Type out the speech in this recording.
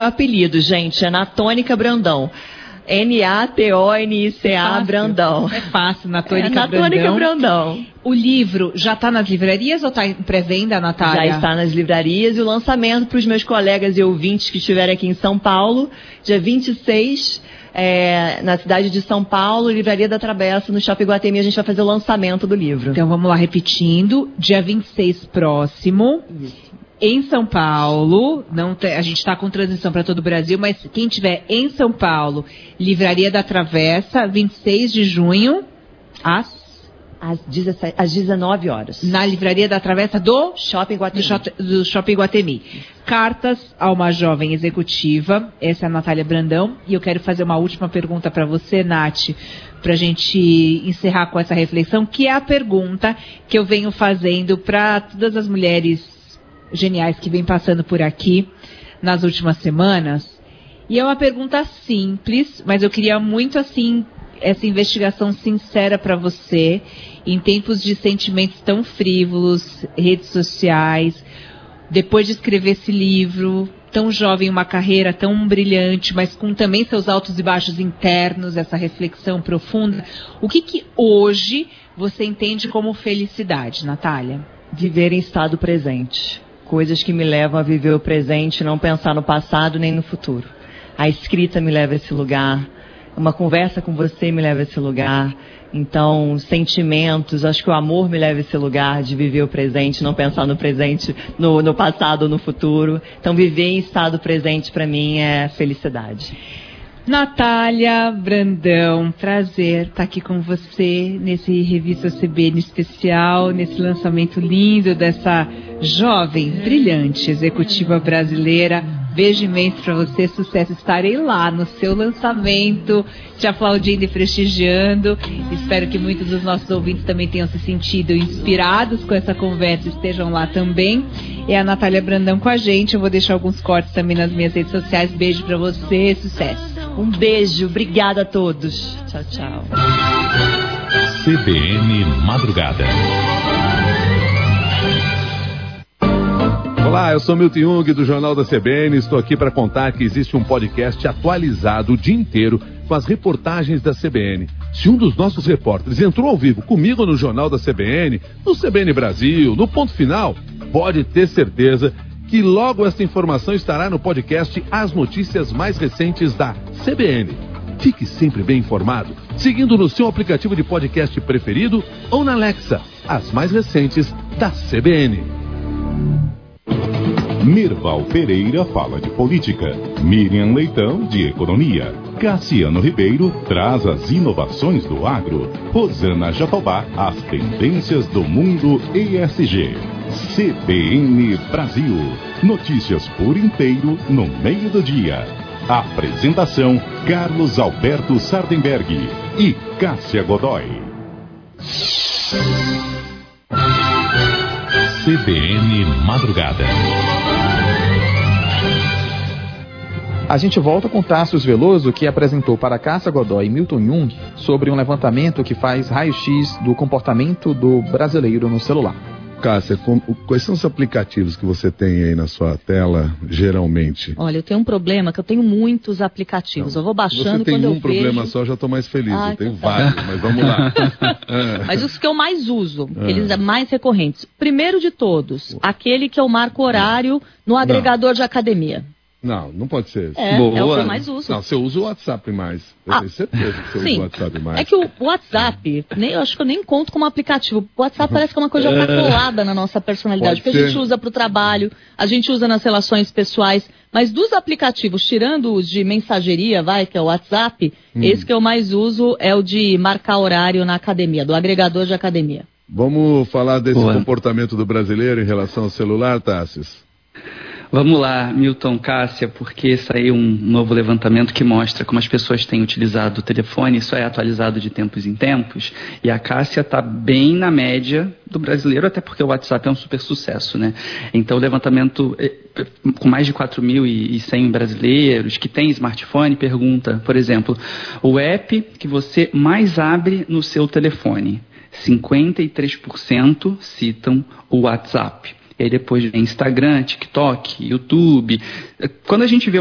apelido, gente, é Natônica Brandão. Natonicha Brandão. É fácil, Natônica Brandão. O livro já está nas livrarias ou está em pré-venda, Natália? Já está nas livrarias e o lançamento para os meus colegas e ouvintes que estiverem aqui em São Paulo, dia 26, na cidade de São Paulo, Livraria da Travessa, no Shopping Iguatemi, a gente vai fazer o lançamento do livro. Então vamos lá, repetindo, dia 26 próximo. Isso. Em São Paulo, a gente está com transmissão para todo o Brasil, mas quem estiver em São Paulo, Livraria da Travessa, 26 de junho, às 19 horas. Na Livraria da Travessa do Shopping Iguatemi. Do Shopping Iguatemi. Cartas a uma Jovem Executiva, essa é a Natália Brandão, e eu quero fazer uma última pergunta para você, Nath, para a gente encerrar com essa reflexão, que é a pergunta que eu venho fazendo para todas as mulheres geniais que vem passando por aqui nas últimas semanas. E é uma pergunta simples, mas eu queria muito, assim, essa investigação sincera para você, em tempos de sentimentos tão frívolos, redes sociais, depois de escrever esse livro, tão jovem, uma carreira tão brilhante, mas com também seus altos e baixos internos, essa reflexão profunda. O que hoje você entende como felicidade, Natália? Viver em estado presente. Coisas que me levam a viver o presente, não pensar no passado nem no futuro. A escrita me leva a esse lugar, uma conversa com você me leva a esse lugar. Então, sentimentos, acho que o amor me leva a esse lugar de viver o presente, não pensar no presente, no passado ou no futuro. Então, viver em estado presente para mim é felicidade. Natália Brandão, prazer estar aqui com você nesse Revista CBN especial, nesse lançamento lindo dessa jovem, brilhante executiva brasileira. Beijo imenso para você, sucesso. Estarei lá no seu lançamento, te aplaudindo e prestigiando. Espero que muitos dos nossos ouvintes também tenham se sentido inspirados com essa conversa, estejam lá também. É a Natália Brandão com a gente. Eu vou deixar alguns cortes também nas minhas redes sociais. Beijo para você, sucesso. Um beijo, obrigada a todos. Tchau, tchau. CBN Madrugada. Olá, eu sou Milton Jung do Jornal da CBN. Estou aqui para contar que existe um podcast atualizado o dia inteiro com as reportagens da CBN. Se um dos nossos repórteres entrou ao vivo comigo no Jornal da CBN, no CBN Brasil, no Ponto Final, pode ter certeza que logo esta informação estará no podcast As Notícias Mais Recentes da CBN. Fique sempre bem informado, seguindo no seu aplicativo de podcast preferido ou na Alexa, as mais recentes da CBN. Mirval Pereira fala de política, Miriam Leitão de economia, Cassiano Ribeiro traz as inovações do agro, Rosana Jatobá as tendências do mundo ESG. CBN Brasil, notícias por inteiro no meio do dia. Apresentação Carlos Alberto Sardenberg e Cássia Godoy. CBN Madrugada. A gente volta com Tassius Veloso, que apresentou para Cássia Godoy e Milton Jung sobre um levantamento que faz raio-x do comportamento do brasileiro no celular. Cássia, quais são os aplicativos que você tem aí na sua tela, geralmente? Olha, eu tenho um problema, que eu tenho muitos aplicativos. Não, eu vou baixando quando eu vejo... Você tem um problema só, já estou mais feliz. Eu tenho vários, mas vamos lá. Mas os que eu mais uso, eles são mais recorrentes. Primeiro de todos, aquele que eu marco horário no agregador de academia. Não pode ser. É o que eu mais uso. Não, você usa o WhatsApp mais. Eu tenho certeza que você usa o WhatsApp mais. É que o WhatsApp, eu acho que eu nem conto como aplicativo. O WhatsApp parece que é uma coisa já tá colada na nossa personalidade. Porque a gente usa para o trabalho, a gente usa nas relações pessoais. Mas dos aplicativos, tirando os de mensageria, que é o WhatsApp, esse que eu mais uso é o de marcar horário na academia, do agregador de academia. Vamos falar desse comportamento do brasileiro em relação ao celular, Tassius? Vamos lá, Milton, Cássia, porque saiu um novo levantamento que mostra como as pessoas têm utilizado o telefone. Isso é atualizado de tempos em tempos, e a Cássia está bem na média do brasileiro, até porque o WhatsApp é um super sucesso, né? Então o levantamento, com mais de 4.100 brasileiros que têm smartphone, pergunta, por exemplo, o app que você mais abre no seu telefone. 53% citam o WhatsApp. E aí depois vem Instagram, TikTok, YouTube. Quando a gente vê